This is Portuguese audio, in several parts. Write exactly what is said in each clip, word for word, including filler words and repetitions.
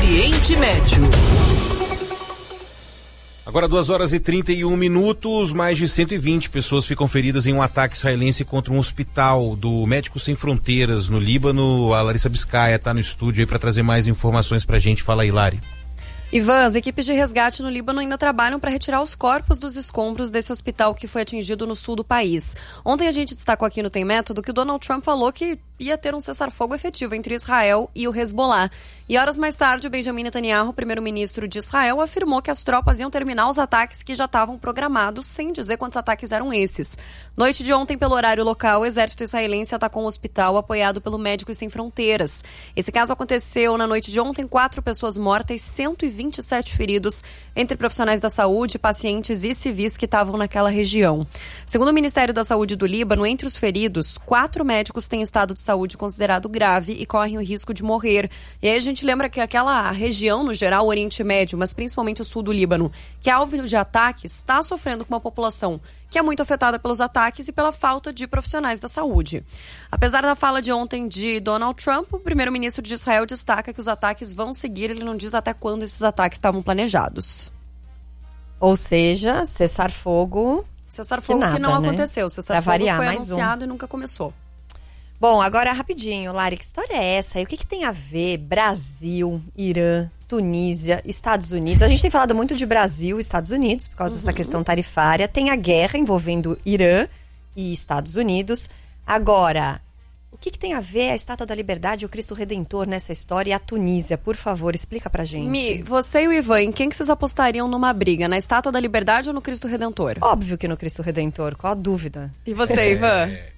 Oriente Médio. Agora duas horas e trinta e um minutos, mais de cento e vinte pessoas ficam feridas em um ataque israelense contra um hospital do Médicos Sem Fronteiras no Líbano. A Larissa Biscaia está no estúdio aí para trazer mais informações pra gente. Fala aí, Lari. Ivan, as equipes de resgate no Líbano ainda trabalham para retirar os corpos dos escombros desse hospital que foi atingido no sul do país. Ontem a gente destacou aqui no Tem Método que o Donald Trump falou que ia ter um cessar-fogo efetivo entre Israel e o Hezbollah. E horas mais tarde, o Benjamin Netanyahu, primeiro-ministro de Israel, afirmou que as tropas iam terminar os ataques que já estavam programados, sem dizer quantos ataques eram esses. Noite de ontem, pelo horário local, o exército israelense atacou um hospital apoiado pelo Médicos Sem Fronteiras. Esse caso aconteceu na noite de ontem, quatro pessoas mortas e cento e vinte e sete feridos, entre profissionais da saúde, pacientes e civis que estavam naquela região. Segundo o Ministério da Saúde do Líbano, entre os feridos, quatro médicos têm estado de saúde considerado grave e correm o risco de morrer. E aí a gente lembra que aquela região, no geral, o Oriente Médio, mas principalmente o sul do Líbano, que é alvo de ataques, está sofrendo com uma população que é muito afetada pelos ataques e pela falta de profissionais da saúde. Apesar da fala de ontem de Donald Trump, o primeiro-ministro de Israel destaca que os ataques vão seguir, ele não diz até quando esses ataques estavam planejados. Ou seja, cessar-fogo... Cessar-fogo nada, que não né? aconteceu. Cessar-fogo foi anunciado um. e nunca começou. Bom, agora rapidinho, Lari, que história é essa? E o que, que tem a ver Brasil, Irã, Tunísia, Estados Unidos? A gente tem falado muito de Brasil e Estados Unidos por causa uhum. dessa questão tarifária. Tem a guerra envolvendo Irã e Estados Unidos. Agora, o que, que tem a ver a Estátua da Liberdade e o Cristo Redentor nessa história e a Tunísia? Por favor, explica pra gente. Mi, você e o Ivan, em quem que vocês apostariam numa briga? Na Estátua da Liberdade ou no Cristo Redentor? Óbvio que no Cristo Redentor, qual a dúvida? E você, Ivan? É...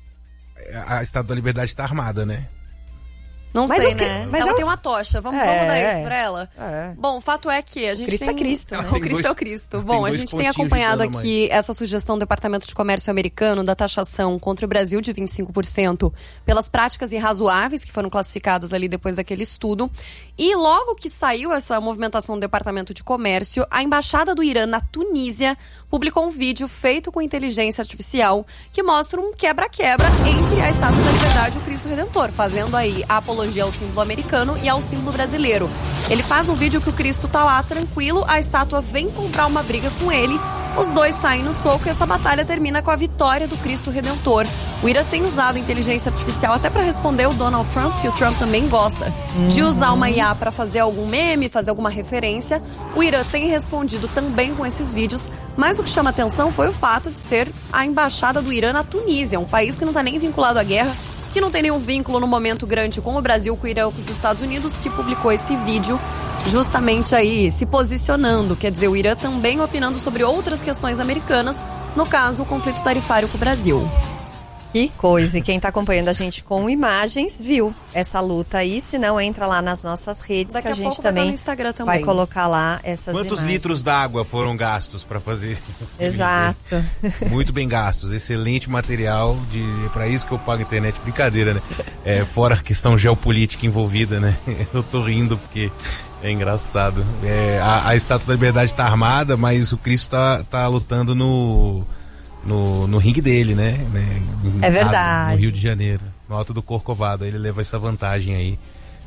A Estátua da Liberdade está armada, né? Não mas sei, o que, né? Mas ela eu... tem uma tocha. Vamos, é, vamos dar isso pra ela? É. Bom, o fato é que a gente Cristo tem... é Cristo, né? O Cristo dois, é o Cristo. Bom, a gente tem acompanhado aqui essa sugestão do Departamento de Comércio americano da taxação contra o Brasil de vinte e cinco por cento pelas práticas irrazoáveis que foram classificadas ali depois daquele estudo. E logo que saiu essa movimentação do Departamento de Comércio, a Embaixada do Irã na Tunísia publicou um vídeo feito com inteligência artificial que mostra um quebra-quebra entre a Estátua da Liberdade e o Cristo Redentor, fazendo aí a apologia ao símbolo americano e ao símbolo brasileiro. Ele faz um vídeo que o Cristo tá lá tranquilo, a estátua vem comprar uma briga com ele, os dois saem no soco e essa batalha termina com a vitória do Cristo Redentor. O Irã tem usado inteligência artificial até para responder o Donald Trump, que o Trump também gosta uhum. de usar uma I A para fazer algum meme, fazer alguma referência. O Irã tem respondido também com esses vídeos, mas o que chama atenção foi o fato de ser a embaixada do Irã na Tunísia, um país que não está nem vinculado à guerra, que não tem nenhum vínculo no momento grande com o Brasil, com o Irã, com os Estados Unidos, que publicou esse vídeo justamente aí se posicionando. Quer dizer, o Irã também opinando sobre outras questões americanas, no caso, o conflito tarifário com o Brasil. Que coisa, e quem está acompanhando a gente com imagens viu essa luta aí, se não entra lá nas nossas redes. Daqui que a, a gente pouco também vai, no Instagram também vai colocar lá essas Quantos imagens. litros d'água foram gastos para fazer isso? Exato. Muito bem gastos, excelente material, de para isso que eu pago a internet, brincadeira, né? É, fora a questão geopolítica envolvida, né? Eu tô rindo porque é engraçado. É, a, a Estátua da Liberdade tá armada, mas o Cristo tá, tá lutando no... No, no ringue dele, né? É verdade. No Rio de Janeiro, no Alto do Corcovado. Ele leva essa vantagem aí.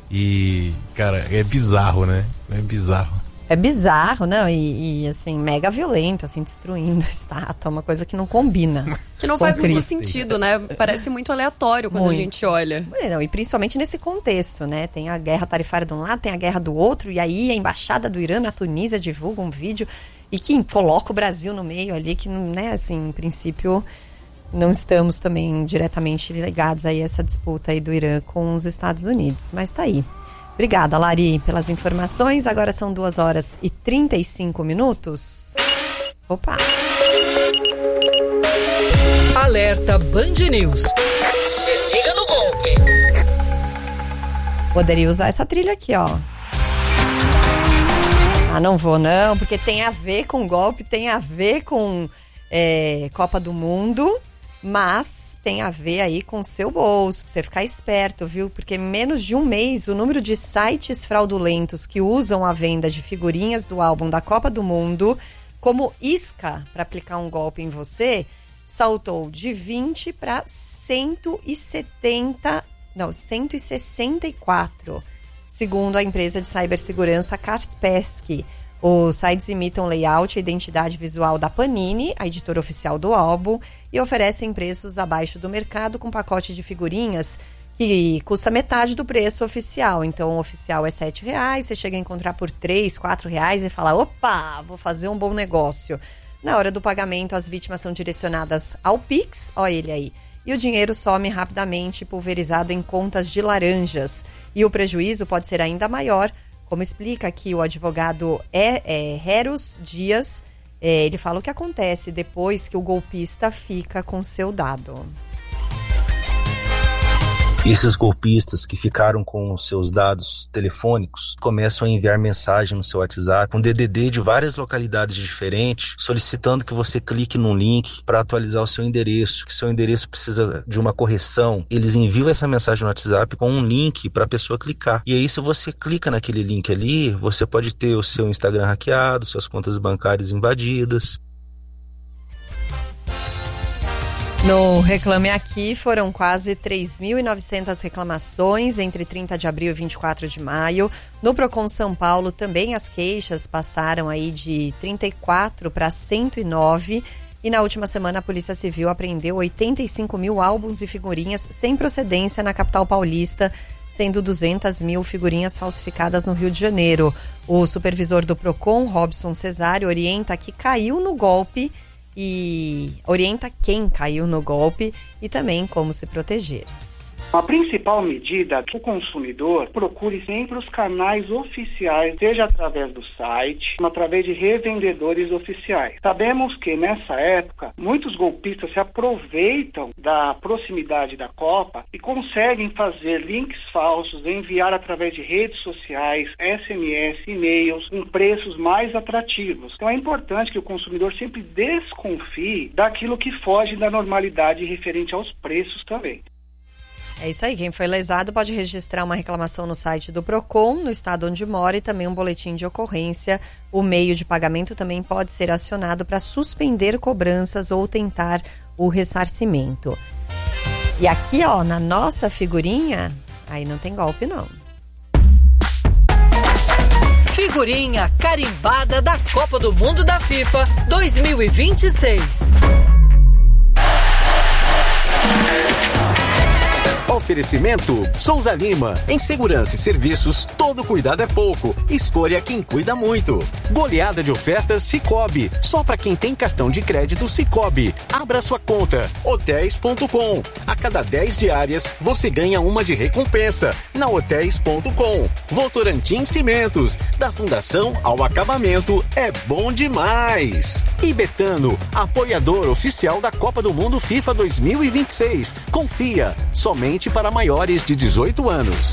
E, cara, é bizarro, né? É bizarro. É bizarro, não? E, e assim, mega violento, assim, destruindo a estátua. Uma coisa que não combina. Que não faz muito sentido, né? Parece muito aleatório quando muito. a gente olha. Não, e principalmente nesse contexto, né? Tem a guerra tarifária de um lado, tem a guerra do outro. E aí a embaixada do Irã na Tunísia divulga um vídeo e que coloca o Brasil no meio ali, que, né, assim, em princípio, não estamos também diretamente ligados aí a essa disputa aí do Irã com os Estados Unidos. Mas tá aí. Obrigada, Lari, pelas informações. Agora são duas horas e trinta e cinco minutos. Opa! Alerta Band News. Se liga no golpe. Poderia usar essa trilha aqui, ó. Ah, não vou não, porque tem a ver com golpe, tem a ver com é, Copa do Mundo, mas tem a ver aí com o seu bolso, pra você ficar esperto, viu? Porque menos de um mês, o número de sites fraudulentos que usam a venda de figurinhas do álbum da Copa do Mundo como isca para aplicar um golpe em você, saltou de vinte para cento e setenta, não, cento e sessenta e quatro. segundo a empresa de cibersegurança Kaspersky. Os sites imitam layout e identidade visual da Panini, a editora oficial do álbum, e oferecem preços abaixo do mercado com pacote de figurinhas que custa metade do preço oficial. Então, o oficial é sete reais, você chega a encontrar por três, quatro reais e fala, opa, vou fazer um bom negócio. Na hora do pagamento, as vítimas são direcionadas ao Pix, ó ele aí, e o dinheiro some rapidamente, pulverizado em contas de laranjas. E o prejuízo pode ser ainda maior, como explica aqui o advogado é, é, Heros Dias. É, ele fala o que acontece depois que o golpista fica com seu dado. Esses golpistas que ficaram com seus dados telefônicos começam a enviar mensagem no seu WhatsApp, um D D D de várias localidades diferentes, solicitando que você clique num link para atualizar o seu endereço, que seu endereço precisa de uma correção. Eles enviam essa mensagem no WhatsApp com um link para a pessoa clicar. E aí, se você clica naquele link ali, você pode ter o seu Instagram hackeado, suas contas bancárias invadidas. No Reclame Aqui foram quase três mil e novecentas reclamações entre trinta de abril e vinte e quatro de maio. No Procon São Paulo também as queixas passaram aí de trinta e quatro para cento e nove. E na última semana a Polícia Civil apreendeu oitenta e cinco mil álbuns e figurinhas sem procedência na capital paulista, sendo duzentas mil figurinhas falsificadas no Rio de Janeiro. O supervisor do Procon, Robson Cesário, orienta que caiu no golpe e orienta quem caiu no golpe e também como se proteger. A principal medida é que o consumidor procure sempre os canais oficiais, seja através do site, através de revendedores oficiais. Sabemos que nessa época, muitos golpistas se aproveitam da proximidade da Copa e conseguem fazer links falsos, enviar através de redes sociais, S M S, e-mails, com preços mais atrativos. Então é importante que o consumidor sempre desconfie daquilo que foge da normalidade referente aos preços também. É isso aí, quem foi lesado pode registrar uma reclamação no site do Procon, no estado onde mora, e também um boletim de ocorrência. O meio de pagamento também pode ser acionado para suspender cobranças ou tentar o ressarcimento. E aqui, ó, na nossa figurinha, aí não tem golpe não. Figurinha carimbada da Copa do Mundo da FIFA dois mil e vinte e seis. Oferecimento Souza Lima. Em segurança e serviços, todo cuidado é pouco. Escolha quem cuida muito. Goleada de ofertas Sicoob. Só para quem tem cartão de crédito Sicoob. Abra sua conta. hotéis ponto com. A cada dez diárias, você ganha uma de recompensa. Na hotéis ponto com. Votorantim Cimentos. Da fundação ao acabamento, é bom demais. E Betano, apoiador oficial da Copa do Mundo FIFA dois mil e vinte e seis. Confia. Somente para maiores de dezoito anos.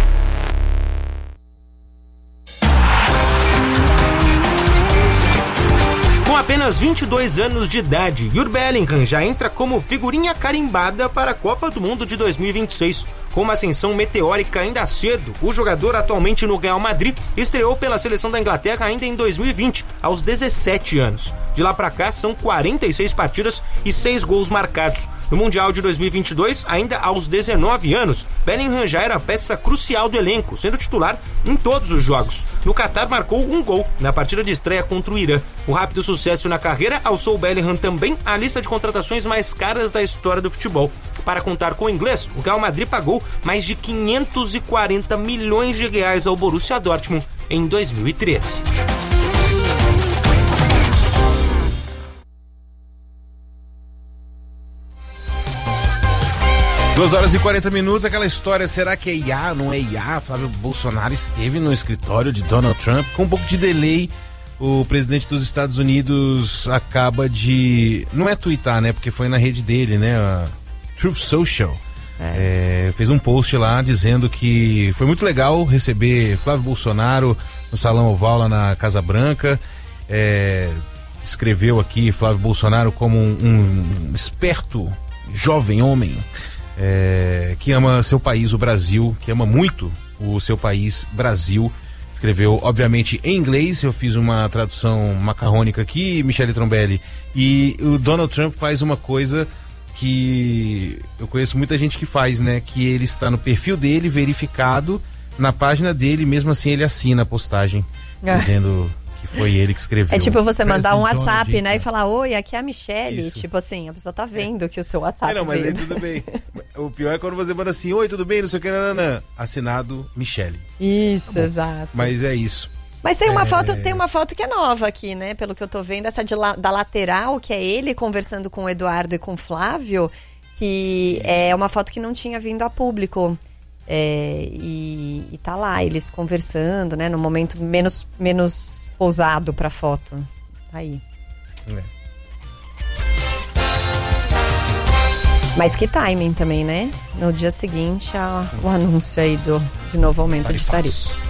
Com apenas vinte e dois anos de idade, Jude Bellingham já entra como figurinha carimbada para a Copa do Mundo de dois mil e vinte e seis. Com uma ascensão meteórica ainda cedo, o jogador atualmente no Real Madrid estreou pela seleção da Inglaterra ainda em dois mil e vinte, aos dezessete anos. De lá pra cá são quarenta e seis partidas e seis gols marcados. No Mundial de dois mil e vinte e dois, ainda aos dezenove anos, Bellingham já era peça crucial do elenco, sendo titular em todos os jogos. No Catar marcou um gol na partida de estreia contra o Irã. O rápido sucesso na carreira alçou Bellingham também à lista de contratações mais caras da história do futebol. Para contar com o inglês, o Real Madrid pagou mais de quinhentos e quarenta milhões de reais ao Borussia Dortmund em dois mil e treze. duas horas e quarenta minutos, aquela história, será que é I A, não é I A? Flávio Bolsonaro esteve no escritório de Donald Trump, com um pouco de delay. O presidente dos Estados Unidos acaba de, não é twittar, né, porque foi na rede dele, né, a Truth Social, é. É, fez um post lá dizendo que foi muito legal receber Flávio Bolsonaro no Salão Oval lá na Casa Branca. É, escreveu aqui Flávio Bolsonaro como um, um esperto jovem homem, É, que ama seu país, o Brasil, que ama muito o seu país, Brasil. Escreveu, obviamente, em inglês. Eu fiz uma tradução macarrônica aqui, Michele Trombelli. E o Donald Trump faz uma coisa que eu conheço muita gente que faz, né? Que ele está no perfil dele, verificado, na página dele, mesmo assim ele assina a postagem, ah. dizendo que foi ele que escreveu. É tipo você mandar um WhatsApp, John, né, e falar, oi, aqui é a Michelle. Isso. Tipo assim, a pessoa tá vendo é. que o seu WhatsApp é, não, mas veio. aí tudo bem. O pior é quando você manda assim, oi, tudo bem, não sei o que, nananã. Assinado Michelle. Isso, tá exato. Mas é isso. Mas tem uma, é... foto, tem uma foto que é nova aqui, né? Pelo que eu tô vendo, essa de la, da lateral, que é ele conversando com o Eduardo e com o Flávio, que é uma foto que não tinha vindo a público. É, e, e tá lá, eles conversando, né? No momento menos, menos pousado pra foto. Tá aí. É. Mas que timing também, né? No dia seguinte, a, o anúncio aí do, de novo aumento de tarifas.